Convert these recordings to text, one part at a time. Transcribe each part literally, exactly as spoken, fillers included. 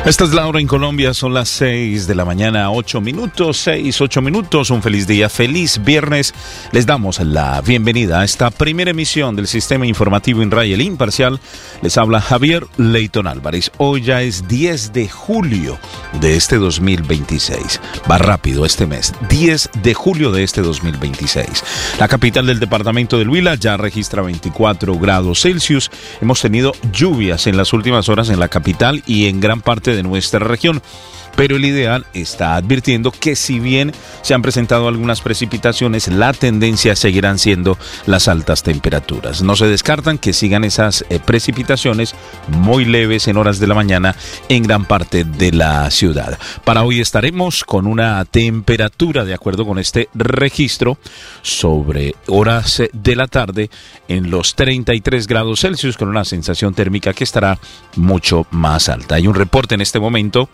Esta es la hora en Colombia, son las seis de la mañana, ocho minutos, seis, ocho minutos, un feliz día, feliz viernes. Les damos la bienvenida a esta primera emisión del Sistema Informativo INRAI, el Imparcial. Les habla Javier Leyton Álvarez. Hoy ya es diez de julio de este dos mil veintiséis. Va rápido este mes, diez de julio de este dos mil veintiséis. La capital del departamento del Huila ya registra veinticuatro grados Celsius. Hemos tenido lluvias en las últimas horas en la capital y en gran parte de nuestra región, pero el ideal está advirtiendo que si bien se han presentado algunas precipitaciones, la tendencia seguirán siendo las altas temperaturas. No se descartan que sigan esas eh, precipitaciones muy leves en horas de la mañana en gran parte de la ciudad. Para hoy estaremos con una temperatura, de acuerdo con este registro, sobre horas de la tarde en los treinta y tres grados Celsius, con una sensación térmica que estará mucho más alta. Hay un reporte en este momento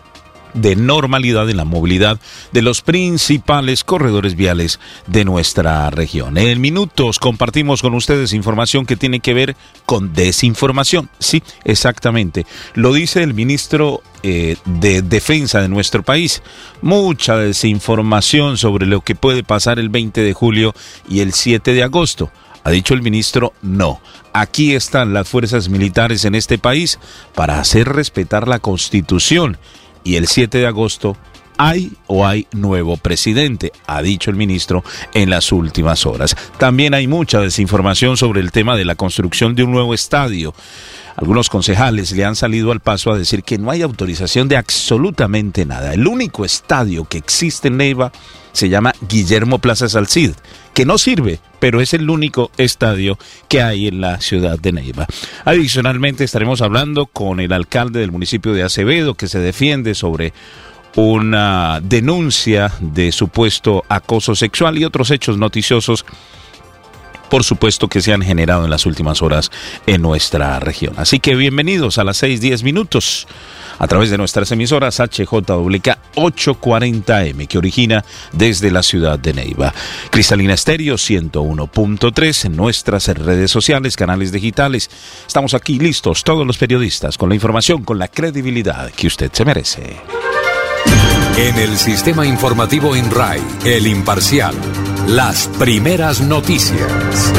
de normalidad en la movilidad de los principales corredores viales de nuestra región. En minutos compartimos con ustedes información que tiene que ver con desinformación. Sí, exactamente. Lo dice el ministro eh, de Defensa de nuestro país. Mucha desinformación sobre lo que puede pasar el veinte de julio y el siete de agosto. Ha dicho el ministro, no. Aquí están las fuerzas militares en este país para hacer respetar la Constitución. Y el siete de agosto hay o hay nuevo presidente, ha dicho el ministro en las últimas horas. También hay mucha desinformación sobre el tema de la construcción de un nuevo estadio. Algunos concejales le han salido al paso a decir que no hay autorización de absolutamente nada. El único estadio que existe en Neiva se llama Guillermo Plaza Salcid, que no sirve, pero es el único estadio que hay en la ciudad de Neiva. Adicionalmente estaremos hablando con el alcalde del municipio de Acevedo, que se defiende sobre una denuncia de supuesto acoso sexual y otros hechos noticiosos, por supuesto, que se han generado en las últimas horas en nuestra región. Así que bienvenidos a las seis diez minutos a través de nuestras emisoras H J W K ochocientos cuarenta M, que origina desde la ciudad de Neiva. Cristalina Estéreo ciento uno punto tres, en nuestras redes sociales, canales digitales. Estamos aquí listos, todos los periodistas, con la información, con la credibilidad que usted se merece. En el Sistema Informativo INRAI, el Imparcial, las primeras noticias.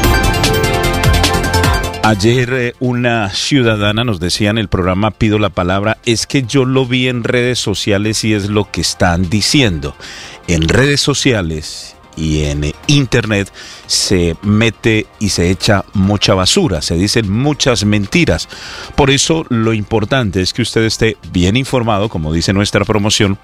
Ayer eh, una ciudadana nos decía en el programa Pido la Palabra, es que yo lo vi en redes sociales y es lo que están diciendo. En redes sociales y en eh, internet se mete y se echa mucha basura, se dicen muchas mentiras. Por eso lo importante es que usted esté bien informado, como dice nuestra promoción,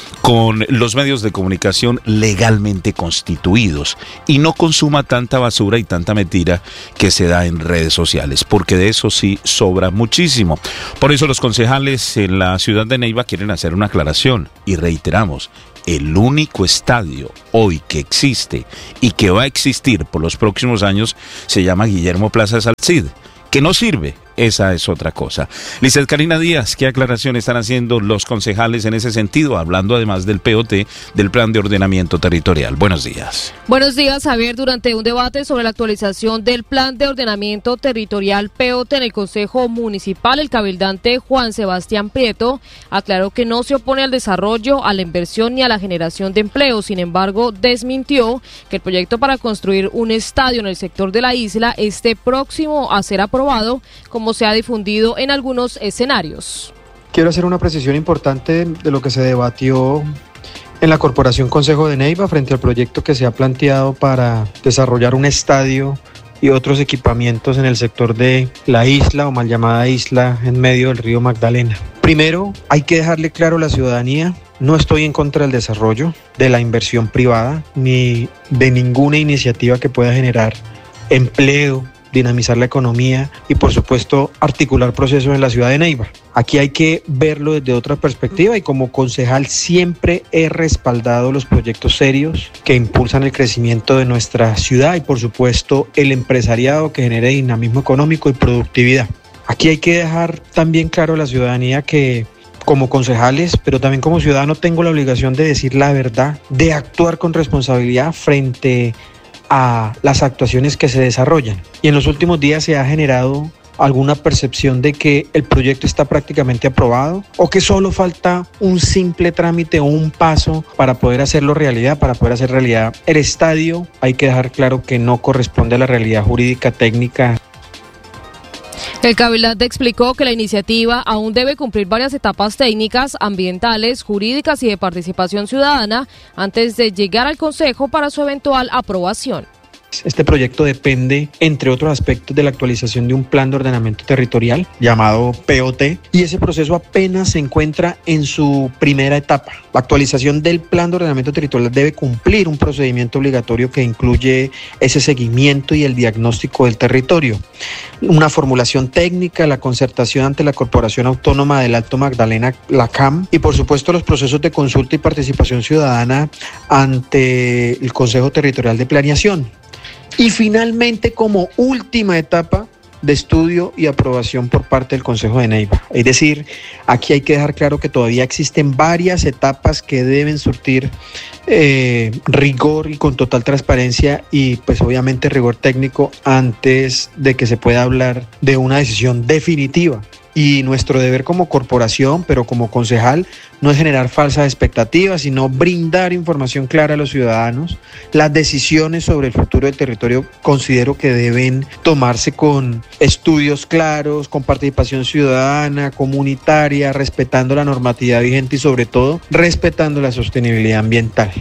con los medios de comunicación legalmente constituidos y no consuma tanta basura y tanta mentira que se da en redes sociales, porque de eso sí sobra muchísimo. Por eso los concejales en la ciudad de Neiva quieren hacer una aclaración y reiteramos, el único estadio hoy que existe y que va a existir por los próximos años se llama Guillermo Plaza Salcid, que no sirve. Esa es otra cosa. Lizeth Karina Díaz, ¿qué aclaración están haciendo los concejales en ese sentido? Hablando además del P O T, del Plan de Ordenamiento Territorial. Buenos días. Buenos días, Javier. Durante un debate sobre la actualización del Plan de Ordenamiento Territorial P O T en el Consejo Municipal, el cabildante Juan Sebastián Prieto aclaró que no se opone al desarrollo, a la inversión ni a la generación de empleo. Sin embargo, desmintió que el proyecto para construir un estadio en el sector de la isla esté próximo a ser aprobado, como se ha difundido en algunos escenarios. Quiero hacer una precisión importante de lo que se debatió en la Corporación Consejo de Neiva frente al proyecto que se ha planteado para desarrollar un estadio y otros equipamientos en el sector de la isla o mal llamada isla en medio del río Magdalena. Primero, hay que dejarle claro a la ciudadanía, no estoy en contra del desarrollo, de la inversión privada, ni de ninguna iniciativa que pueda generar empleo, dinamizar la economía y, por supuesto, articular procesos en la ciudad de Neiva. Aquí hay que verlo desde otra perspectiva y como concejal siempre he respaldado los proyectos serios que impulsan el crecimiento de nuestra ciudad y, por supuesto, el empresariado que genere dinamismo económico y productividad. Aquí hay que dejar también claro a la ciudadanía que como concejales, pero también como ciudadano tengo la obligación de decir la verdad, de actuar con responsabilidad frente a las actuaciones que se desarrollan. Y en los últimos días se ha generado alguna percepción de que el proyecto está prácticamente aprobado o que solo falta un simple trámite o un paso para poder hacerlo realidad, para poder hacer realidad el estadio. Hay que dejar claro que no corresponde a la realidad jurídica técnica. El cabildante explicó que la iniciativa aún debe cumplir varias etapas técnicas, ambientales, jurídicas y de participación ciudadana antes de llegar al Consejo para su eventual aprobación. Este proyecto depende, entre otros aspectos, de la actualización de un plan de ordenamiento territorial llamado P O T, y ese proceso apenas se encuentra en su primera etapa. La actualización del plan de ordenamiento territorial debe cumplir un procedimiento obligatorio que incluye ese seguimiento y el diagnóstico del territorio, una formulación técnica, la concertación ante la Corporación Autónoma del Alto Magdalena, la C A M, y por supuesto los procesos de consulta y participación ciudadana ante el Consejo Territorial de Planeación. Y finalmente, como última etapa, de estudio y aprobación por parte del Consejo de Neiva. Es decir, aquí hay que dejar claro que todavía existen varias etapas que deben surtir eh, rigor y con total transparencia y pues obviamente rigor técnico antes de que se pueda hablar de una decisión definitiva. Y nuestro deber como corporación, pero como concejal, no es generar falsas expectativas, sino brindar información clara a los ciudadanos. Las decisiones sobre el futuro del territorio considero que deben tomarse con estudios claros, con participación ciudadana, comunitaria, respetando la normatividad vigente y sobre todo respetando la sostenibilidad ambiental.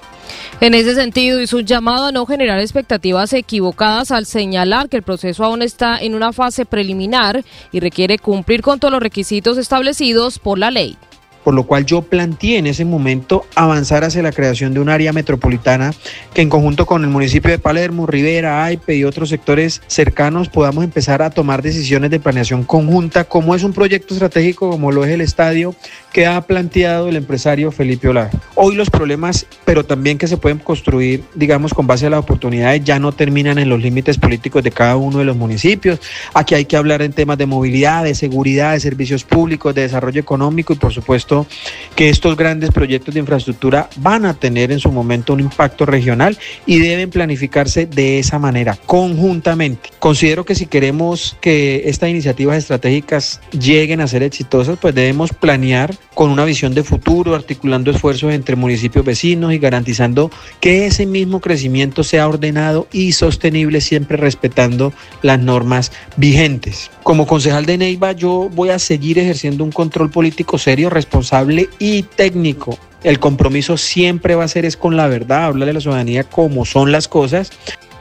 En ese sentido, hizo un llamado a no generar expectativas equivocadas al señalar que el proceso aún está en una fase preliminar y requiere cumplir con todos los requisitos establecidos por la ley. Por lo cual yo planteé en ese momento avanzar hacia la creación de un área metropolitana que en conjunto con el municipio de Palermo, Rivera, Aipe y otros sectores cercanos podamos empezar a tomar decisiones de planeación conjunta, como es un proyecto estratégico como lo es el estadio que ha planteado el empresario Felipe Olar. Hoy los problemas, pero también que se pueden construir, digamos, con base a las oportunidades, ya no terminan en los límites políticos de cada uno de los municipios. Aquí hay que hablar en temas de movilidad, de seguridad, de servicios públicos, de desarrollo económico y por supuesto que estos grandes proyectos de infraestructura van a tener en su momento un impacto regional y deben planificarse de esa manera, conjuntamente. Considero que si queremos que estas iniciativas estratégicas lleguen a ser exitosas, pues debemos planear con una visión de futuro, articulando esfuerzos entre municipios vecinos y garantizando que ese mismo crecimiento sea ordenado y sostenible, siempre respetando las normas vigentes. Como concejal de Neiva, yo voy a seguir ejerciendo un control político serio, responsable y técnico. El compromiso siempre va a ser es con la verdad, hablarle a la ciudadanía cómo son las cosas.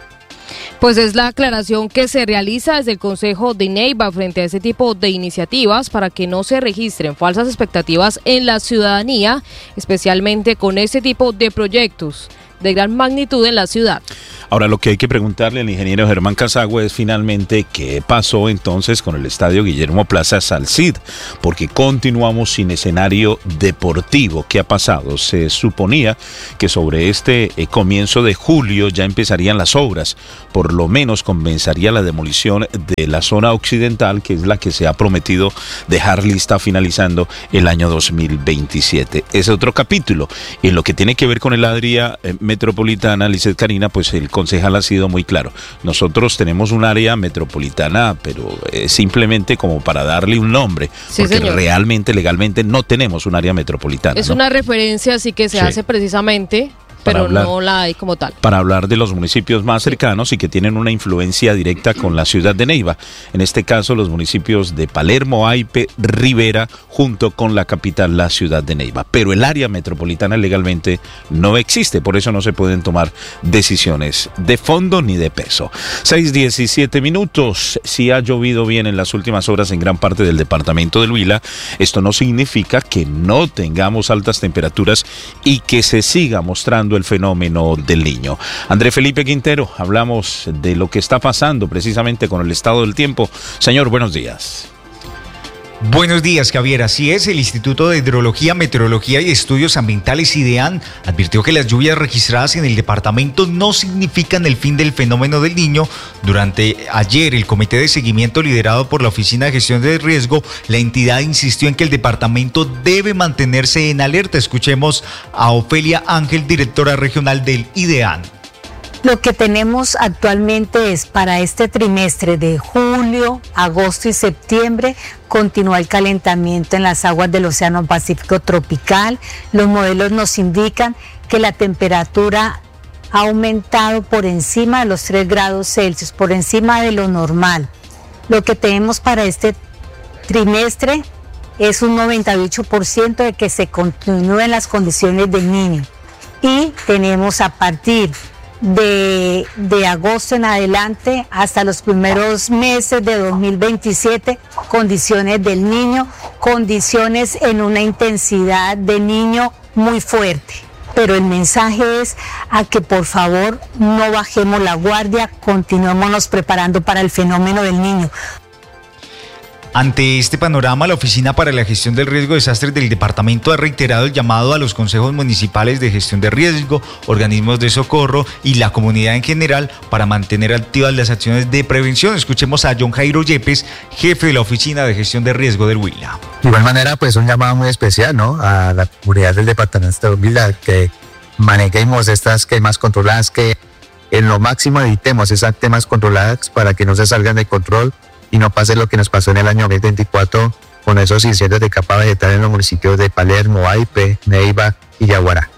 Pues es la aclaración que se realiza desde el Consejo de Neiva frente a ese tipo de iniciativas para que no se registren falsas expectativas en la ciudadanía, especialmente con este tipo de proyectos de gran magnitud en la ciudad. Ahora lo que hay que preguntarle al ingeniero Germán Casagua es finalmente qué pasó entonces con el estadio Guillermo Plaza Salcid, porque continuamos sin escenario deportivo. ¿Qué ha pasado? Se suponía que sobre este eh, comienzo de julio ya empezarían las obras, por lo menos comenzaría la demolición de la zona occidental, que es la que se ha prometido dejar lista finalizando el año dos mil veintisiete. Es otro capítulo. En lo que tiene que ver con el área eh, metropolitana, Lizeth Karina, pues el concejal ha sido muy claro. Nosotros tenemos un área metropolitana, pero eh, simplemente como para darle un nombre, sí, porque señor. Realmente, legalmente, no tenemos un área metropolitana. Es ¿no? una referencia, sí que se sí. hace precisamente, pero hablar, no la hay como tal. Para hablar de los municipios más cercanos y que tienen una influencia directa con la ciudad de Neiva. En este caso, los municipios de Palermo, Aipe, Rivera, junto con la capital, la ciudad de Neiva. Pero el área metropolitana legalmente no existe, por eso no se pueden tomar decisiones de fondo ni de peso. seis diecisiete minutos. Si ha llovido bien en las últimas horas en gran parte del departamento del Huila, esto no significa que no tengamos altas temperaturas y que se siga mostrando el fenómeno del Niño. André Felipe Quintero, hablamos de lo que está pasando precisamente con el estado del tiempo. Señor, buenos días. Buenos días, Javier. Así es, el Instituto de Hidrología, Meteorología y Estudios Ambientales, IDEAN, advirtió que las lluvias registradas en el departamento no significan el fin del fenómeno del Niño. Durante ayer, el Comité de Seguimiento liderado por la Oficina de Gestión de Riesgo, la entidad insistió en que el departamento debe mantenerse en alerta. Escuchemos a Ofelia Ángel, directora regional del IDEAN. Lo que tenemos actualmente es para este trimestre de julio, agosto y septiembre, continúa el calentamiento en las aguas del Océano Pacífico tropical. Los modelos nos indican que la temperatura ha aumentado por encima de los tres grados Celsius, por encima de lo normal. Lo que tenemos para este trimestre es un noventa y ocho por ciento de que se continúen las condiciones del Niño. Y tenemos a partir De, de agosto en adelante hasta los primeros meses de dos mil veintisiete, condiciones del Niño, condiciones en una intensidad de Niño muy fuerte. Pero el mensaje es a que por favor no bajemos la guardia, continuémonos preparando para el fenómeno del Niño. Ante este panorama, la Oficina para la Gestión del Riesgo de Desastres del Departamento ha reiterado el llamado a los consejos municipales de gestión de riesgo, organismos de socorro y la comunidad en general para mantener activas las acciones de prevención. Escuchemos a John Jairo Yepes, jefe de la Oficina de Gestión de Riesgo del Huila. De igual manera, pues un llamado muy especial, ¿no?, a la comunidad del Departamento de Huila, que manejemos estas quemas controladas, que en lo máximo evitemos esas quemas controladas para que no se salgan de control y no pase lo que nos pasó en el año dos mil veinticuatro con esos incendios de capa vegetal en los municipios de Palermo, Aipe, Neiva y Yaguará.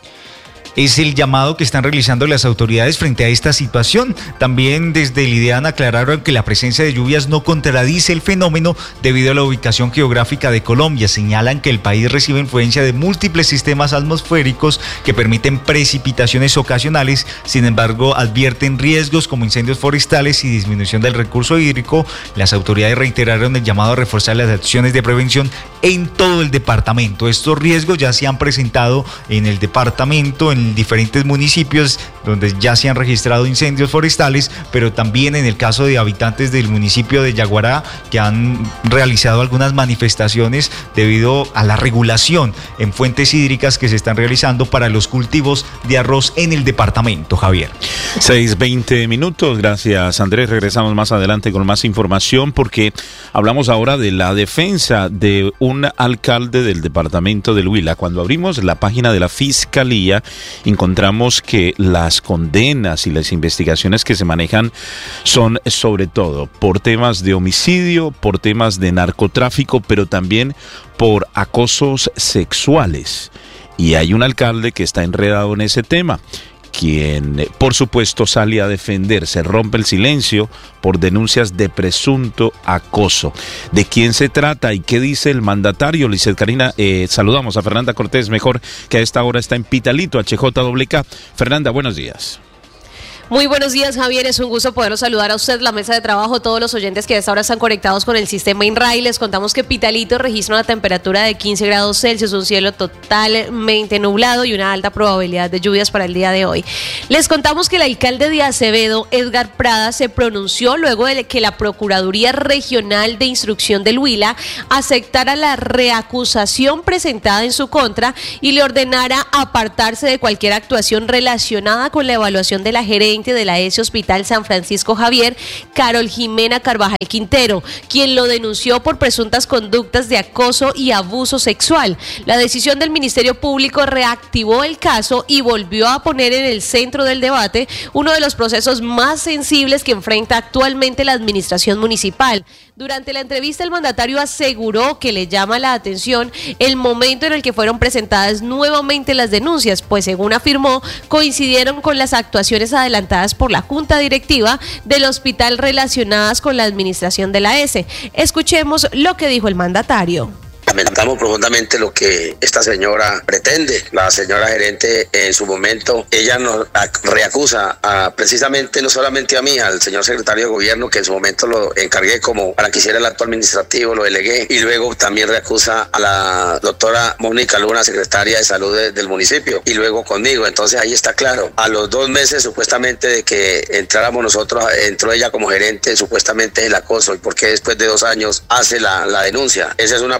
Es el llamado que están realizando las autoridades frente a esta situación. También desde el IDEAN aclararon que la presencia de lluvias no contradice el fenómeno debido a la ubicación geográfica de Colombia. Señalan que el país recibe influencia de múltiples sistemas atmosféricos que permiten precipitaciones ocasionales. Sin embargo, advierten riesgos como incendios forestales y disminución del recurso hídrico. Las autoridades reiteraron el llamado a reforzar las acciones de prevención en todo el departamento. Estos riesgos ya se han presentado en el departamento, en diferentes municipios donde ya se han registrado incendios forestales, pero también en el caso de habitantes del municipio de Yaguará que han realizado algunas manifestaciones debido a la regulación en fuentes hídricas que se están realizando para los cultivos de arroz en el departamento. Javier. seis veinte minutos, gracias Andrés. Regresamos más adelante con más información porque hablamos ahora de la defensa de un alcalde del departamento del Huila. Cuando abrimos la página de la Fiscalía, encontramos que las condenas y las investigaciones que se manejan son sobre todo por temas de homicidio, por temas de narcotráfico, pero también por acosos sexuales. Y hay un alcalde que está enredado en ese tema, quien por supuesto sale a defenderse, rompe el silencio por denuncias de presunto acoso. ¿De quién se trata y qué dice el mandatario? Lizeth Karina, eh, saludamos a Fernanda Cortés, mejor que a esta hora está en Pitalito, H J K K. Fernanda, buenos días. Muy buenos días, Javier, es un gusto poderlos saludar a usted, la mesa de trabajo, todos los oyentes que a esta hora están conectados con el sistema INRAE. Les contamos que Pitalito registra una temperatura de quince grados Celsius, un cielo totalmente nublado y una alta probabilidad de lluvias para el día de hoy. Les contamos que el alcalde de Acevedo, Edgar Prada, se pronunció luego de que la Procuraduría Regional de Instrucción del Huila aceptara la reacusación presentada en su contra y le ordenara apartarse de cualquier actuación relacionada con la evaluación de la gerencia de la E S E Hospital San Francisco Javier, Carol Jimena Carvajal Quintero, quien lo denunció por presuntas conductas de acoso y abuso sexual. La decisión del Ministerio Público reactivó el caso y volvió a poner en el centro del debate uno de los procesos más sensibles que enfrenta actualmente la administración municipal. Durante la entrevista, el mandatario aseguró que le llama la atención el momento en el que fueron presentadas nuevamente las denuncias, pues según afirmó, coincidieron con las actuaciones adelantadas por la Junta Directiva del hospital relacionadas con la administración de la E S E. Escuchemos lo que dijo el mandatario. Lamentamos profundamente lo que esta señora pretende. La señora gerente en su momento, ella nos reacusa a, precisamente no solamente a mí, al señor secretario de gobierno, que en su momento lo encargué como para que hiciera el acto administrativo, lo delegué, y luego también reacusa a la doctora Mónica Luna, secretaria de salud de, del municipio, y luego conmigo. Entonces ahí está claro. A los dos meses supuestamente de que entráramos nosotros, entró ella como gerente, supuestamente el acoso, y por qué después de dos años hace la, la denuncia. Esa es una pregunta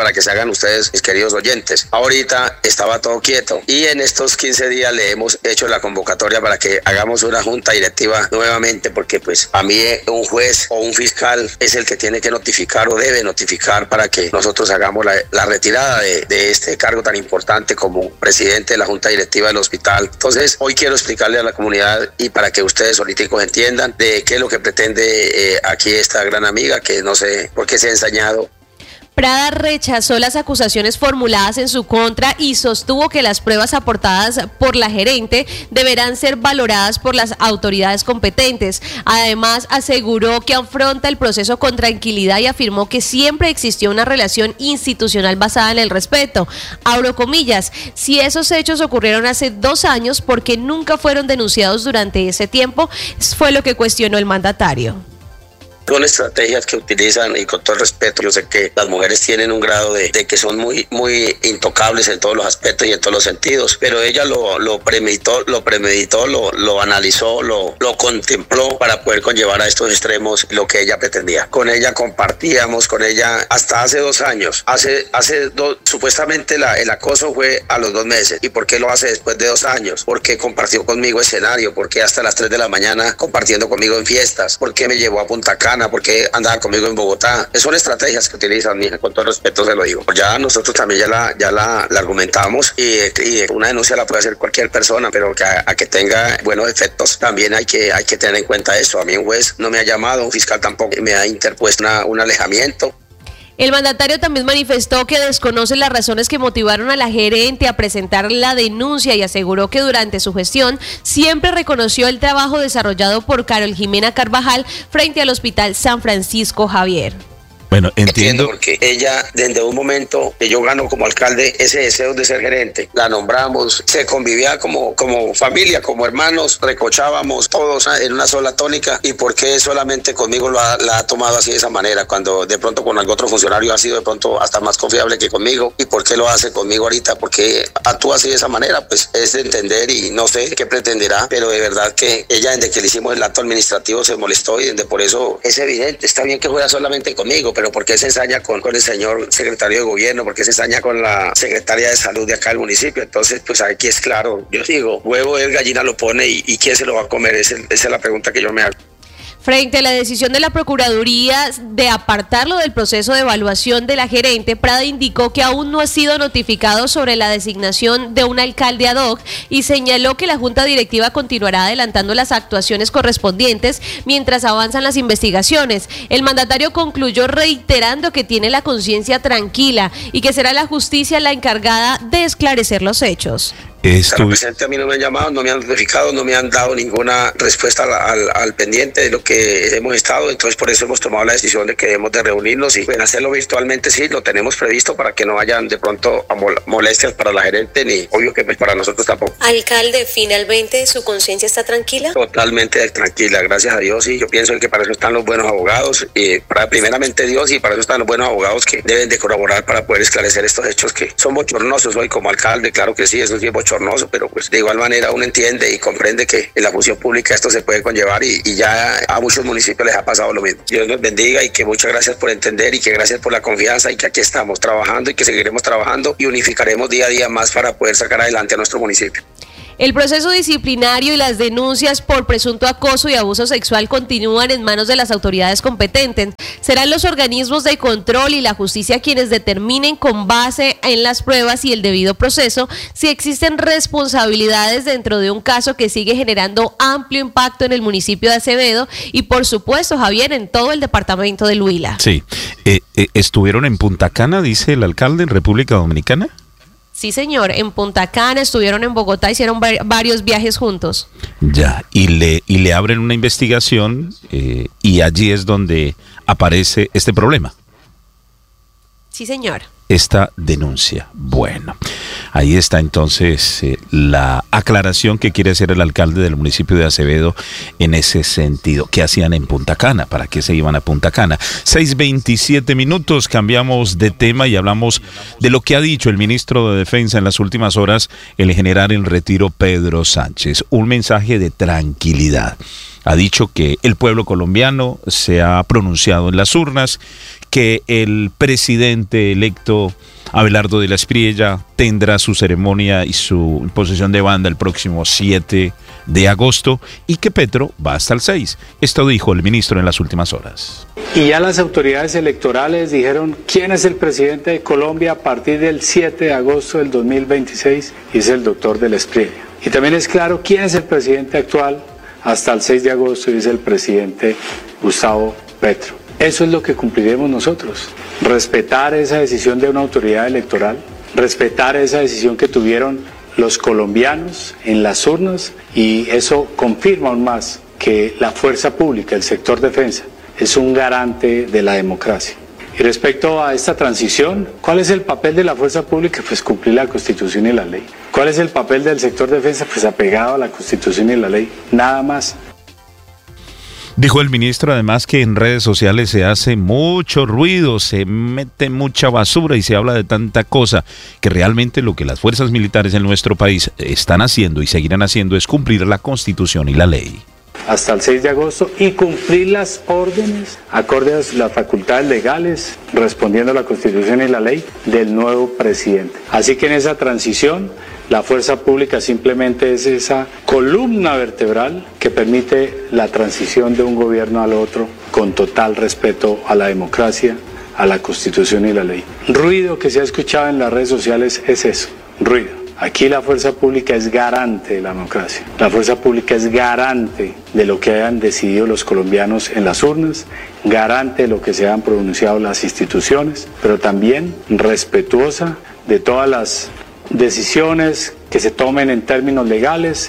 para que se hagan ustedes, mis queridos oyentes. Ahorita estaba todo quieto y en estos quince días le hemos hecho la convocatoria para que hagamos una junta directiva nuevamente, porque pues a mí un juez o un fiscal es el que tiene que notificar o debe notificar para que nosotros hagamos la, la retirada de, de este cargo tan importante como presidente de la junta directiva del hospital. Entonces hoy quiero explicarle a la comunidad y para que ustedes políticos entiendan de qué es lo que pretende eh, aquí esta gran amiga, que no sé por qué se ha ensañado. Prada rechazó las acusaciones formuladas en su contra y sostuvo que las pruebas aportadas por la gerente deberán ser valoradas por las autoridades competentes. Además, aseguró que afronta el proceso con tranquilidad y afirmó que siempre existió una relación institucional basada en el respeto. Abro comillas, si esos hechos ocurrieron hace dos años, ¿por qué nunca fueron denunciados durante ese tiempo? Fue lo que cuestionó el mandatario. Son estrategias que utilizan y con todo el respeto, yo sé que las mujeres tienen un grado de, de que son muy muy intocables en todos los aspectos y en todos los sentidos, pero ella lo, lo premeditó, lo premeditó, lo, lo analizó, lo, lo contempló para poder conllevar a estos extremos lo que ella pretendía. Con ella compartíamos, con ella hasta hace dos años, hace, hace dos, supuestamente la, el acoso fue a los dos meses. ¿Y por qué lo hace después de dos años? Porque compartió conmigo escenario, porque hasta las tres de la mañana compartiendo conmigo en fiestas, porque me llevó a Punta Cana, porque andaba conmigo en Bogotá. Son estrategias que utilizan, mija, con todo respeto se lo digo. Ya nosotros también ya la, ya la, la argumentamos y, y una denuncia la puede hacer cualquier persona, pero que a, a que tenga buenos efectos también hay que, hay que tener en cuenta eso. A mí un juez no me ha llamado, un fiscal tampoco me ha interpuesto una, un alejamiento. El mandatario también manifestó que desconoce las razones que motivaron a la gerente a presentar la denuncia y aseguró que durante su gestión siempre reconoció el trabajo desarrollado por Carol Jimena Carvajal frente al Hospital San Francisco Javier. Bueno, entiendo. Porque ella, desde un momento que yo gano como alcalde, ese deseo de ser gerente, la nombramos, se convivía como, como familia, como hermanos, recochábamos todos en una sola tónica. ¿Y por qué solamente conmigo lo ha, la ha tomado así de esa manera, cuando de pronto con algún otro funcionario ha sido de pronto hasta más confiable que conmigo? ¿Y por qué lo hace conmigo ahorita? ¿Por qué actúa así de esa manera? Pues es de entender y no sé qué pretenderá, pero de verdad que ella, desde que le hicimos el acto administrativo, se molestó y desde por eso es evidente. Está bien que juega solamente conmigo, pero ¿por qué se ensaña con, con el señor secretario de gobierno? ¿Por qué se ensaña con la secretaria de salud de acá del municipio? Entonces, pues aquí es claro, yo digo, huevo el gallina lo pone y, y ¿quién se lo va a comer? Esa, esa es la pregunta que yo me hago. Frente a la decisión de la Procuraduría de apartarlo del proceso de evaluación de la gerente, Prada indicó que aún no ha sido notificado sobre la designación de un alcalde ad hoc y señaló que la Junta Directiva continuará adelantando las actuaciones correspondientes mientras avanzan las investigaciones. El mandatario concluyó reiterando que tiene la conciencia tranquila y que será la justicia la encargada de esclarecer los hechos. Estuve... presente a mí no me han llamado, no me han notificado, no me han dado ninguna respuesta al, al, al pendiente de lo que hemos estado, entonces por eso hemos tomado la decisión de que debemos de reunirnos y bueno, hacerlo virtualmente. Sí, lo tenemos previsto para que no hayan de pronto molestias para la gerente, ni obvio que pues para nosotros tampoco. Alcalde, finalmente su conciencia está tranquila. Totalmente tranquila, gracias a Dios, y yo pienso que para eso están los buenos abogados, y para primeramente Dios, y para eso están los buenos abogados que deben de colaborar para poder esclarecer estos hechos que son bochornosos. Hoy como alcalde, claro que sí, eso sí es bochornoso, pero pues de igual manera uno entiende y comprende que en la función pública esto se puede conllevar y, y ya a muchos municipios les ha pasado lo mismo. Dios nos bendiga y que muchas gracias por entender y que gracias por la confianza y que aquí estamos trabajando y que seguiremos trabajando y unificaremos día a día más para poder sacar adelante a nuestro municipio. El proceso disciplinario y las denuncias por presunto acoso y abuso sexual continúan en manos de las autoridades competentes. Serán los organismos de control y la justicia quienes determinen con base en las pruebas y el debido proceso si existen responsabilidades dentro de un caso que sigue generando amplio impacto en el municipio de Acevedo y por supuesto, Javier, en todo el departamento del Huila. Sí, eh, eh, ¿estuvieron en Punta Cana, dice el alcalde, en República Dominicana? Sí, señor, en Punta Cana, estuvieron en Bogotá, hicieron varios viajes juntos. Ya, y le, y le abren una investigación eh, y allí es donde aparece este problema. Sí, señor. Esta denuncia. Bueno, ahí está entonces eh, la aclaración que quiere hacer el alcalde del municipio de Acevedo en ese sentido. ¿Qué hacían en Punta Cana? ¿Para qué se iban a Punta Cana? seis veintisiete minutos, cambiamos de tema y hablamos de lo que ha dicho el ministro de Defensa en las últimas horas, el general en retiro Pedro Sánchez. Un mensaje de tranquilidad. Ha dicho que el pueblo colombiano se ha pronunciado en las urnas, que el presidente electo Abelardo de la Espriella tendrá su ceremonia y su imposición de banda el próximo siete de agosto y que Petro va hasta el seis. Esto dijo el ministro en las últimas horas. Y ya las autoridades electorales dijeron quién es el presidente de Colombia a partir del siete de agosto del dos mil veintiséis y es el doctor de la Espriella. Y también es claro quién es el presidente actual hasta el seis de agosto y es el presidente Gustavo Petro. Eso es lo que cumpliremos nosotros, respetar esa decisión de una autoridad electoral, respetar esa decisión que tuvieron los colombianos en las urnas y eso confirma aún más que la fuerza pública, el sector defensa, es un garante de la democracia. Y respecto a esta transición, ¿cuál es el papel de la fuerza pública? Pues cumplir la Constitución y la ley. ¿Cuál es el papel del sector defensa? Pues apegado a la Constitución y la ley, nada más. Dijo el ministro además que en redes sociales se hace mucho ruido, se mete mucha basura y se habla de tanta cosa, que realmente lo que las fuerzas militares en nuestro país están haciendo y seguirán haciendo es cumplir la Constitución y la ley. Hasta el seis de agosto y cumplir las órdenes acordes a las facultades legales, respondiendo a la Constitución y la ley del nuevo presidente. Así que en esa transición, la fuerza pública simplemente es esa columna vertebral que permite la transición de un gobierno al otro con total respeto a la democracia, a la Constitución y la ley. Ruido que se ha escuchado en las redes sociales es eso, ruido. Aquí la fuerza pública es garante de la democracia. La fuerza pública es garante de lo que hayan decidido los colombianos en las urnas, garante de lo que se han pronunciado las instituciones, pero también respetuosa de todas las decisiones que se tomen en términos legales.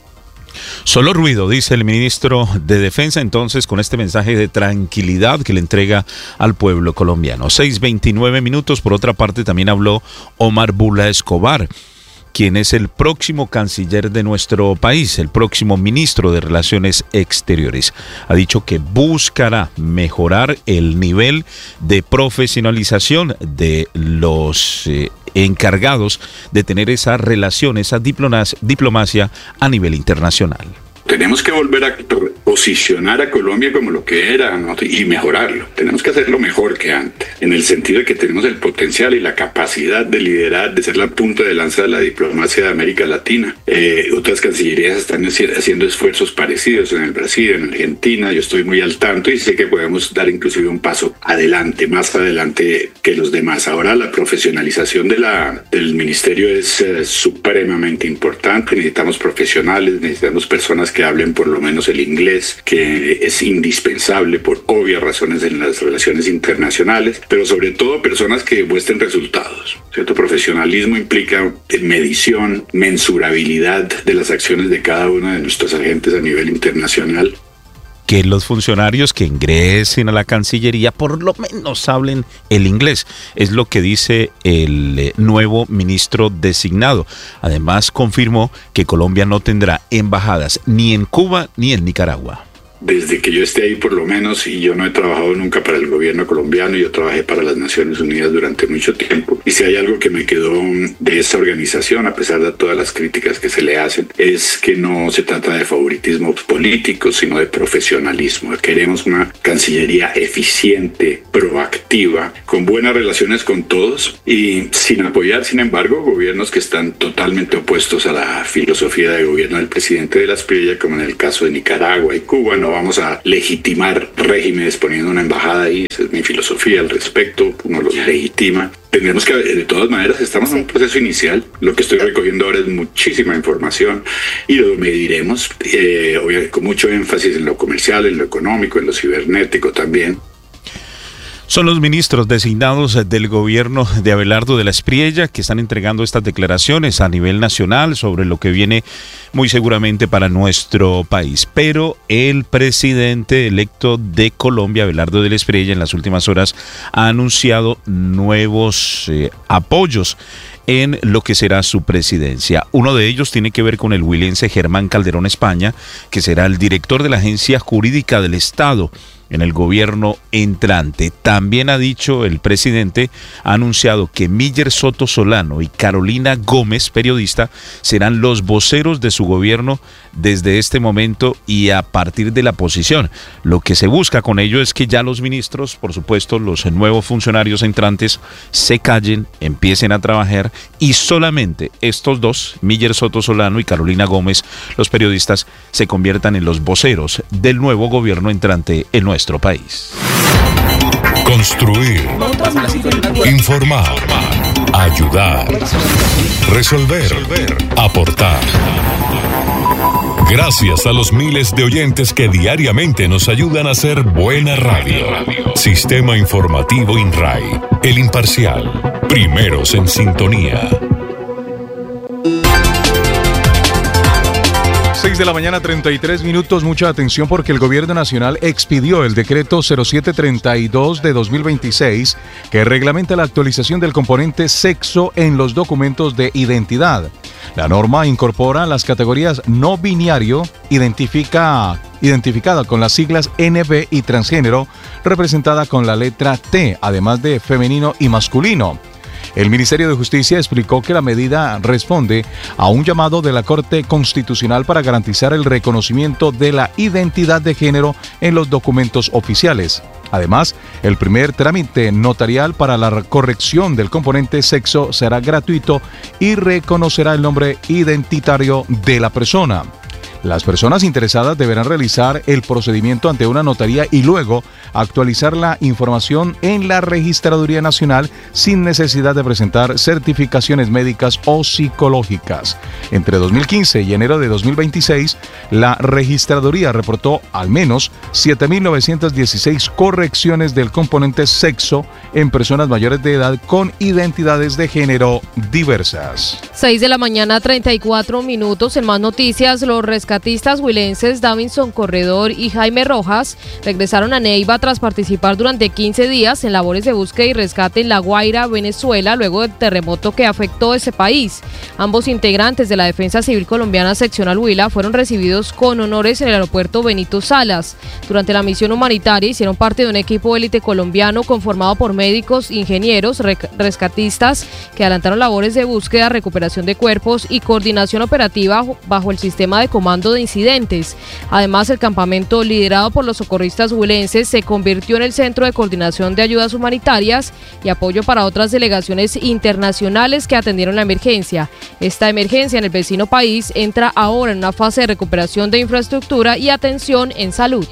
Solo ruido, dice el ministro de Defensa, entonces, con este mensaje de tranquilidad que le entrega al pueblo colombiano. seis veintinueve minutos. Por otra parte, también habló Omar Bula Escobar, quien es el próximo canciller de nuestro país, el próximo ministro de Relaciones Exteriores. Ha dicho que buscará mejorar el nivel de profesionalización de los eh, encargados de tener esa relación, esa diplomacia a nivel internacional. Tenemos que volver a posicionar a Colombia como lo que era, ¿no? Y mejorarlo. Tenemos que hacerlo mejor que antes, en el sentido de que tenemos el potencial y la capacidad de liderar, de ser la punta de lanza de la diplomacia de América Latina. Eh, otras cancillerías están haciendo esfuerzos parecidos en el Brasil, en Argentina. Yo estoy muy al tanto y sé que podemos dar inclusive un paso adelante, más adelante que los demás. Ahora la profesionalización de la, del ministerio es eh, supremamente importante. Necesitamos profesionales, necesitamos personas que hablen por lo menos el inglés, que es indispensable por obvias razones en las relaciones internacionales, pero sobre todo personas que muestren resultados, ¿cierto? Profesionalismo implica medición, mensurabilidad de las acciones de cada uno de nuestros agentes a nivel internacional. Que los funcionarios que ingresen a la Cancillería por lo menos hablen el inglés, es lo que dice el nuevo ministro designado. Además, confirmó que Colombia no tendrá embajadas ni en Cuba ni en Nicaragua. Desde que yo esté ahí por lo menos, y yo no he trabajado nunca para el gobierno colombiano, yo trabajé para las Naciones Unidas durante mucho tiempo, y si hay algo que me quedó de esa organización, a pesar de todas las críticas que se le hacen, es que no se trata de favoritismo político, sino de profesionalismo. Queremos una Cancillería eficiente, proactiva, con buenas relaciones con todos, y sin apoyar, sin embargo, gobiernos que están totalmente opuestos a la filosofía de gobierno del presidente de la Espriella, como en el caso de Nicaragua y Cuba. No vamos a legitimar regímenes poniendo una embajada ahí, esa es mi filosofía al respecto, uno los legitima. Tendremos que, de todas maneras, estamos en un proceso inicial, lo que estoy recogiendo ahora es muchísima información y lo mediremos, eh, obviamente, con mucho énfasis en lo comercial, en lo económico, en lo cibernético también. Son los ministros designados del gobierno de Abelardo de la Espriella que están entregando estas declaraciones a nivel nacional sobre lo que viene muy seguramente para nuestro país. Pero el presidente electo de Colombia, Abelardo de la Espriella, en las últimas horas ha anunciado nuevos eh, apoyos en lo que será su presidencia. Uno de ellos tiene que ver con el huilense Germán Calderón España, que será el director de la Agencia Jurídica del Estado. en el gobierno entrante. También ha dicho el presidente, ha anunciado que Miller Soto Solano y Carolina Gómez, periodista, serán los voceros de su gobierno desde este momento y a partir de la posición. Lo que se busca con ello es que ya los ministros, por supuesto, los nuevos funcionarios entrantes, se callen, empiecen a trabajar y solamente estos dos, Miller Soto Solano y Carolina Gómez, los periodistas, se conviertan en los voceros del nuevo gobierno entrante en nuestro país. Construir, informar, ayudar, resolver, aportar. Gracias a los miles de oyentes que diariamente nos ayudan a hacer buena radio. Sistema Informativo INRAI, el imparcial, primeros en sintonía. seis de la mañana, treinta y tres minutos. Mucha atención porque el Gobierno Nacional expidió el decreto cero siete treinta y dos de dos mil veintiséis que reglamenta la actualización del componente sexo en los documentos de identidad. La norma incorpora las categorías no binario, identifica, identificada con las siglas N B y transgénero, representada con la letra T, además de femenino y masculino. El Ministerio de Justicia explicó que la medida responde a un llamado de la Corte Constitucional para garantizar el reconocimiento de la identidad de género en los documentos oficiales. Además, el primer trámite notarial para la corrección del componente sexo será gratuito y reconocerá el nombre identitario de la persona. Las personas interesadas deberán realizar el procedimiento ante una notaría y luego actualizar la información en la Registraduría Nacional sin necesidad de presentar certificaciones médicas o psicológicas. Entre dos mil quince y enero de dos mil veintiséis, la Registraduría reportó al menos siete mil novecientas dieciséis correcciones del componente sexo en personas mayores de edad con identidades de género diversas. seis de la mañana, treinta y cuatro minutos. En más noticias, los rescatistas huilenses Davinson Corredor y Jaime Rojas regresaron a Neiva tras participar durante quince días en labores de búsqueda y rescate en La Guaira, Venezuela, luego del terremoto que afectó ese país. Ambos integrantes de la Defensa Civil Colombiana Seccional Huila fueron recibidos con honores en el aeropuerto Benito Salas. Durante la misión humanitaria hicieron parte de un equipo élite colombiano conformado por médicos, ingenieros, rescatistas que adelantaron labores de búsqueda, recuperación de cuerpos y coordinación operativa bajo el sistema de comando de incidentes. Además, el campamento liderado por los socorristas huilenses se convirtió en el centro de coordinación de ayudas humanitarias y apoyo para otras delegaciones internacionales que atendieron la emergencia. Esta emergencia en el vecino país entra ahora en una fase de recuperación de infraestructura y atención en salud.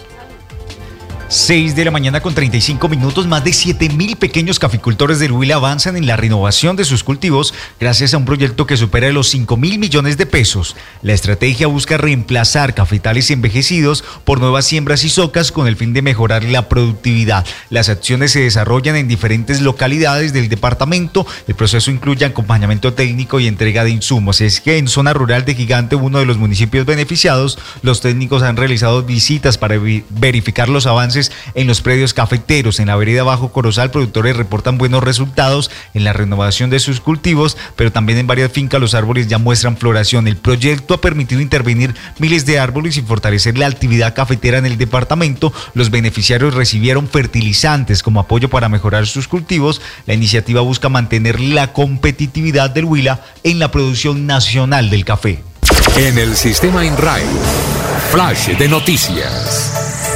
seis de la mañana con treinta y cinco minutos, más de siete mil pequeños caficultores del Huila avanzan en la renovación de sus cultivos gracias a un proyecto que supera los cinco mil millones de pesos. La estrategia busca reemplazar cafetales envejecidos por nuevas siembras y socas con el fin de mejorar la productividad. Las acciones se desarrollan en diferentes localidades del departamento. El proceso incluye acompañamiento técnico y entrega de insumos. Es que en zona rural de Gigante, uno de los municipios beneficiados, los técnicos han realizado visitas para verificar los avances en los predios cafeteros. En la vereda Bajo Corozal, productores reportan buenos resultados en la renovación de sus cultivos, pero también en varias fincas los árboles ya muestran floración. El proyecto ha permitido intervenir miles de árboles y fortalecer la actividad cafetera en el departamento. Los beneficiarios recibieron fertilizantes como apoyo para mejorar sus cultivos. La iniciativa busca mantener la competitividad del Huila en la producción nacional del café. En el sistema INRAI, flash de noticias.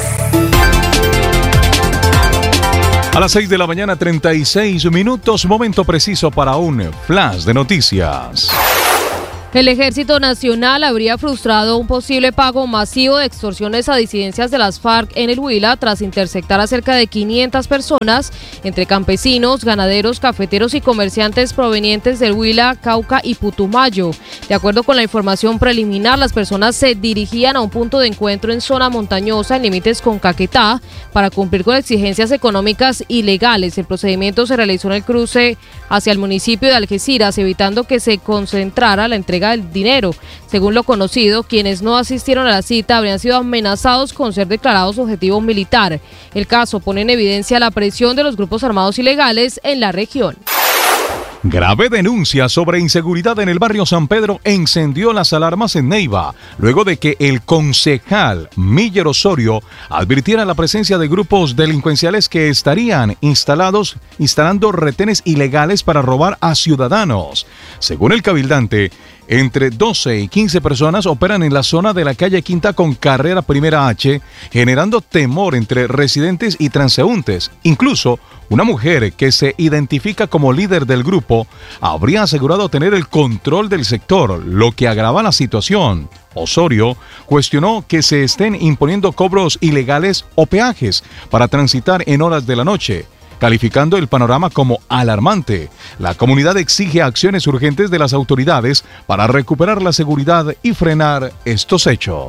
A las seis de la mañana, treinta y seis minutos, momento preciso para un flash de noticias. El Ejército Nacional habría frustrado un posible pago masivo de extorsiones a disidencias de las FARC en el Huila tras interceptar a cerca de quinientas personas, entre campesinos, ganaderos, cafeteros y comerciantes provenientes del Huila, Cauca y Putumayo. De acuerdo con la información preliminar, las personas se dirigían a un punto de encuentro en zona montañosa en límites con Caquetá para cumplir con exigencias económicas y legales. El procedimiento se realizó en el cruce hacia el municipio de Algeciras, evitando que se concentrara la entrega del dinero. Según lo conocido, quienes no asistieron a la cita habrían sido amenazados con ser declarados objetivo militar. El caso pone en evidencia la presión de los grupos armados ilegales en la región. Grave denuncia sobre inseguridad en el barrio San Pedro encendió las alarmas en Neiva, luego de que el concejal Miller Osorio advirtiera la presencia de grupos delincuenciales que estarían instalados, instalando retenes ilegales para robar a ciudadanos. Según el cabildante, entre doce y quince personas operan en la zona de la calle Quinta con carrera Primera H, generando temor entre residentes y transeúntes. Incluso, una mujer que se identifica como líder del grupo habría asegurado tener el control del sector, lo que agrava la situación. Osorio cuestionó que se estén imponiendo cobros ilegales o peajes para transitar en horas de la noche, calificando el panorama como alarmante. La comunidad exige acciones urgentes de las autoridades para recuperar la seguridad y frenar estos hechos.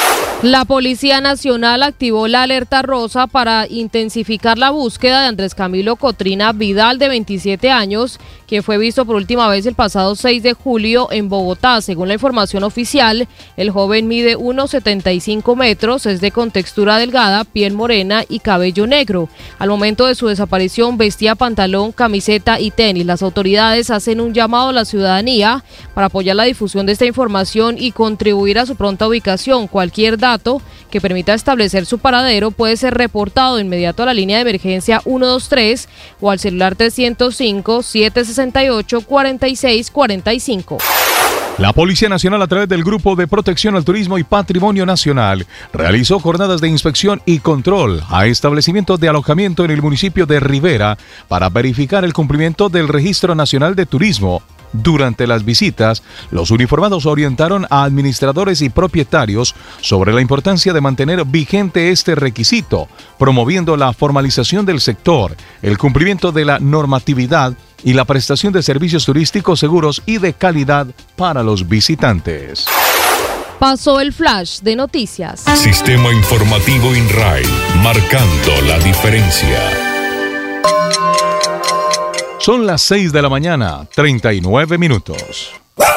La Policía Nacional activó la alerta rosa para intensificar la búsqueda de Andrés Camilo Cotrina Vidal, de veintisiete años, quien fue visto por última vez el pasado seis de julio en Bogotá. Según la información oficial, el joven mide uno setenta y cinco metros, es de contextura delgada, piel morena y cabello negro. Al momento de su desaparición vestía pantalón, camiseta y tenis. Las autoridades hacen un llamado a la ciudadanía para apoyar la difusión de esta información y contribuir a su pronta ubicación. Cualquier dato que permita establecer su paradero puede ser reportado de inmediato a la línea de emergencia ciento veintitrés o al celular trescientos cinco, setecientos sesenta y ocho, cuarenta y seis cuarenta y cinco. La Policía Nacional, a través del Grupo de Protección al Turismo y Patrimonio Nacional, realizó jornadas de inspección y control a establecimientos de alojamiento en el municipio de Rivera para verificar el cumplimiento del Registro Nacional de Turismo. Durante las visitas, los uniformados orientaron a administradores y propietarios sobre la importancia de mantener vigente este requisito, promoviendo la formalización del sector, el cumplimiento de la normatividad y la prestación de servicios turísticos seguros y de calidad para los visitantes. Pasó el flash de noticias. Sistema Informativo INRAI, marcando la diferencia. Son las seis de la mañana, treinta y nueve minutos.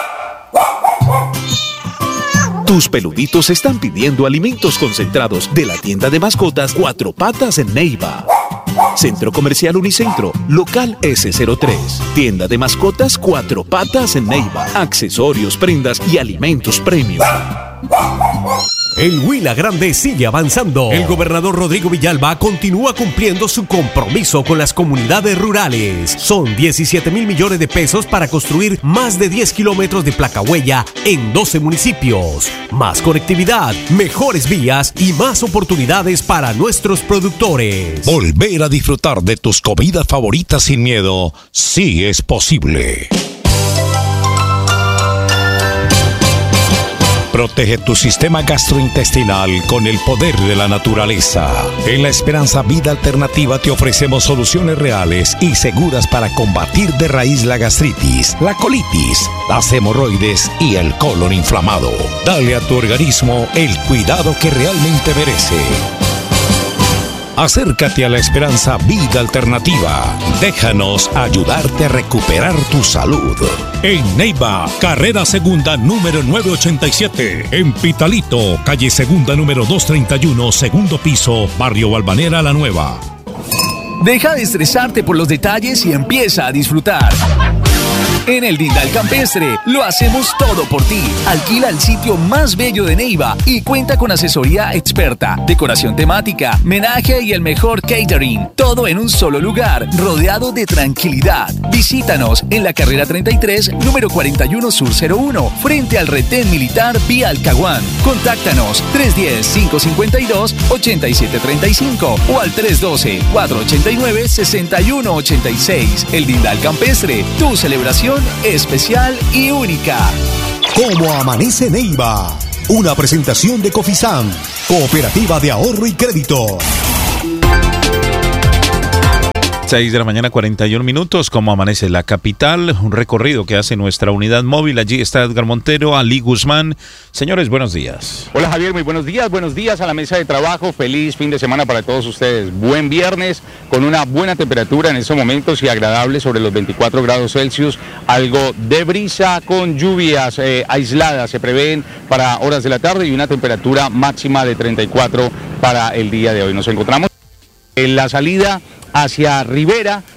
Tus peluditos están pidiendo alimentos concentrados de la tienda de mascotas Cuatro Patas en Neiva. Centro Comercial Unicentro, local ese cero tres. Tienda de mascotas Cuatro Patas en Neiva. Accesorios, prendas y alimentos premium. El Huila Grande sigue avanzando. El gobernador Rodrigo Villalba continúa cumpliendo su compromiso con las comunidades rurales. Son diecisiete mil millones de pesos para construir más de diez kilómetros de placahuella en doce municipios. Más conectividad, mejores vías y más oportunidades para nuestros productores. Volver a disfrutar de tus comidas favoritas sin miedo, sí es posible. Protege tu sistema gastrointestinal con el poder de la naturaleza. En la Esperanza Vida Alternativa te ofrecemos soluciones reales y seguras para combatir de raíz la gastritis, la colitis, las hemorroides y el colon inflamado. Dale a tu organismo el cuidado que realmente merece. Acércate a la Esperanza Vida Alternativa. Déjanos ayudarte a recuperar tu salud. En Neiva, carrera segunda número novecientos ochenta y siete. En Pitalito, calle segunda número doscientos treinta y uno, segundo piso, barrio Balvanera La Nueva. Deja de estresarte por los detalles y empieza a disfrutar. En el Dindal Campestre lo hacemos todo por ti. Alquila el sitio más bello de Neiva y cuenta con asesoría experta, decoración temática, menaje y el mejor catering. Todo en un solo lugar, rodeado de tranquilidad. Visítanos en la carrera treinta y tres, número cuarenta y uno Sur cero uno, frente al retén militar vía Alcahuán. Contáctanos tres uno cero, cinco cinco dos, ocho siete tres cinco o al tres uno dos, cuatro ocho nueve, seis uno ocho seis. El Dindal Campestre, tu celebración especial y única. ¿Cómo amanece Neiva? Una presentación de Cofisam, Cooperativa de Ahorro y Crédito. seis de la mañana, cuarenta y uno minutos. ¿Cómo amanece la capital? Un recorrido que hace nuestra unidad móvil. Allí está Edgar Montero, Ali Guzmán. Señores, buenos días. Hola Javier, muy buenos días. Buenos días a la mesa de trabajo. Feliz fin de semana para todos ustedes. Buen viernes con una buena temperatura en estos momentos y agradable sobre los veinticuatro grados Celsius. Algo de brisa con lluvias eh, aisladas se prevén para horas de la tarde y una temperatura máxima de treinta y cuatro para el día de hoy. Nos encontramos en la salida hacia Rivera,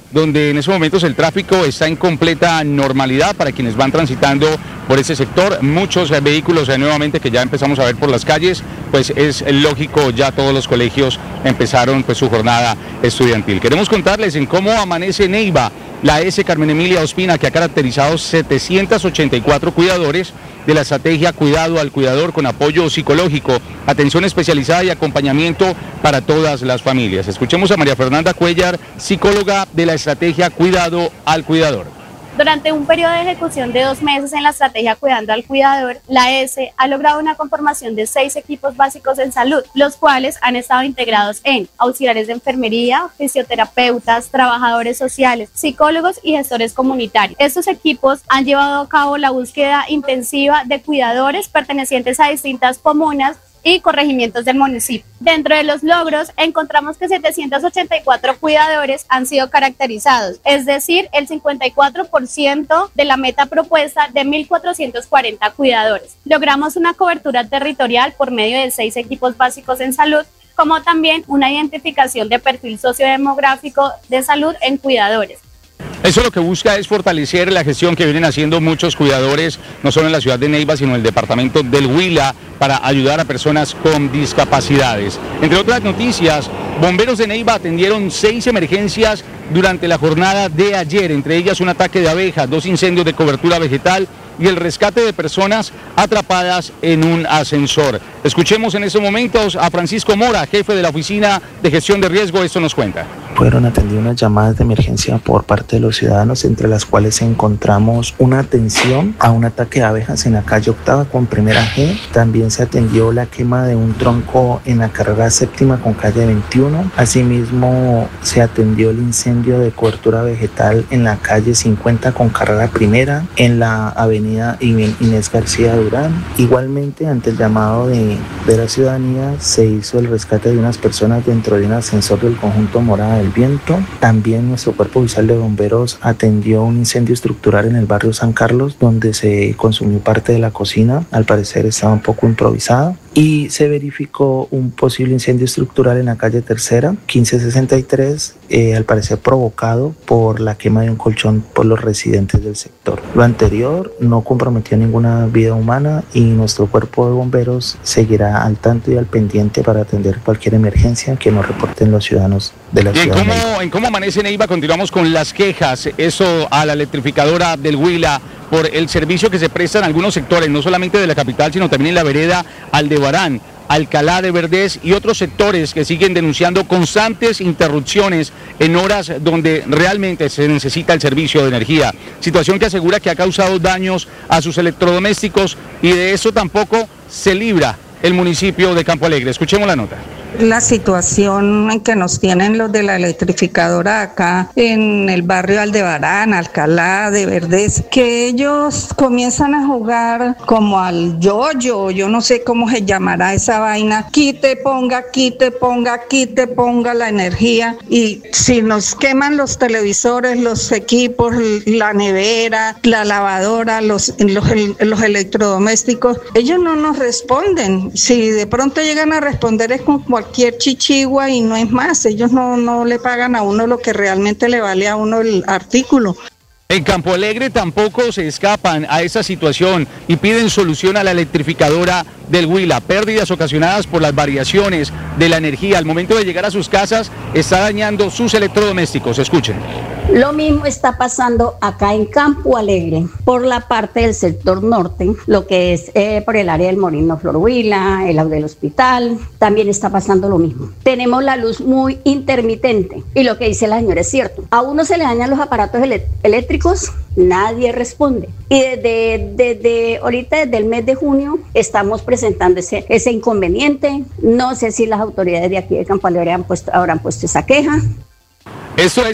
donde en esos momentos el tráfico está en completa normalidad para quienes van transitando por ese sector. Muchos eh, vehículos eh, nuevamente que ya empezamos a ver por las calles, pues es lógico, ya todos los colegios empezaron pues su jornada estudiantil. Queremos contarles en cómo amanece Neiva, la S. Carmen Emilia Ospina, que ha caracterizado setecientos ochenta y cuatro cuidadores de la estrategia Cuidado al Cuidador con apoyo psicológico, atención especializada y acompañamiento para todas las familias. Escuchemos a María Fernanda Cuellar, psicóloga de la estrategia Cuidado al Cuidador. Durante un periodo de ejecución de dos meses en la estrategia Cuidando al Cuidador, la S ha logrado una conformación de seis equipos básicos en salud, los cuales han estado integrados en auxiliares de enfermería, fisioterapeutas, trabajadores sociales, psicólogos y gestores comunitarios. Estos equipos han llevado a cabo la búsqueda intensiva de cuidadores pertenecientes a distintas comunas y corregimientos del municipio. Dentro de los logros encontramos que setecientos ochenta y cuatro cuidadores han sido caracterizados, es decir, el cincuenta y cuatro por ciento de la meta propuesta de mil cuatrocientos cuarenta cuidadores. Logramos una cobertura territorial por medio de seis equipos básicos en salud, como también una identificación de perfil sociodemográfico de salud en cuidadores. Eso lo que busca es fortalecer la gestión que vienen haciendo muchos cuidadores, no solo en la ciudad de Neiva, sino en el departamento del Huila, para ayudar a personas con discapacidades. Entre otras noticias, bomberos de Neiva atendieron seis emergencias durante la jornada de ayer, entre ellas un ataque de abejas, dos incendios de cobertura vegetal y el rescate de personas atrapadas en un ascensor. Escuchemos en estos momentos a Francisco Mora, jefe de la Oficina de Gestión de Riesgo, esto nos cuenta. Fueron atendidas unas llamadas de emergencia por parte de los ciudadanos, entre las cuales encontramos una atención a un ataque de abejas en la calle Octava con primera G. También se atendió la quema de un tronco en la carrera séptima con calle veintiuno. Asimismo, se atendió el incendio de cobertura vegetal en la calle cincuenta con carrera primera, en la avenida Inés García Durán. Igualmente, ante el llamado de, de la ciudadanía, se hizo el rescate de unas personas dentro de un ascensor del conjunto Morada del Viento. También nuestro cuerpo oficial de bomberos atendió un incendio estructural en el barrio San Carlos, donde se consumió parte de la cocina. Al parecer estaba un poco improvisada. Y se verificó un posible incendio estructural en la calle Tercera, quince sesenta y tres, eh, al parecer provocado por la quema de un colchón por los residentes del sector. Lo anterior no comprometió ninguna vida humana y nuestro cuerpo de bomberos seguirá al tanto y al pendiente para atender cualquier emergencia que nos reporten los ciudadanos de la Bien, ciudad. ¿cómo, de Neiva. en cómo amanece Neiva? Continuamos con las quejas, eso a la electrificadora del Huila, por el servicio que se presta en algunos sectores, no solamente de la capital, sino también en la vereda Aldebarán, Alcalá de Verdez y otros sectores que siguen denunciando constantes interrupciones en horas donde realmente se necesita el servicio de energía. Situación que asegura que ha causado daños a sus electrodomésticos y de eso tampoco se libra el municipio de Campo Alegre. Escuchemos la nota. La situación en que nos tienen los de la electrificadora acá en el barrio Aldebarán, Alcalá de Verdez, que ellos comienzan a jugar como al yo-yo, yo no sé cómo se llamará esa vaina, quite, ponga, quite, ponga, quite, ponga la energía, y si nos queman los televisores, los equipos, la nevera, la lavadora, los, los, los electrodomésticos, ellos no nos responden. Si de pronto llegan a responder es con cualquier chichigua y no es más, ellos no, no le pagan a uno lo que realmente le vale a uno el artículo. En Campo Alegre tampoco se escapan a esa situación y piden solución a la electrificadora del Huila. Pérdidas ocasionadas por las variaciones de la energía. Al momento de llegar a sus casas está dañando sus electrodomésticos. Escuchen. Lo mismo está pasando acá en Campo Alegre, por la parte del sector norte, lo que es eh, por el área del Molino Flor Huila, el del hospital, también está pasando lo mismo. Tenemos la luz muy intermitente y lo que dice la señora es cierto. A uno se le dañan los aparatos ele- eléctricos, nadie responde. Y desde, desde ahorita, desde el mes de junio, estamos presentando ese, ese inconveniente. No sé si las autoridades de aquí de Campo Alegre han puesto, habrán puesto esa queja. Eso es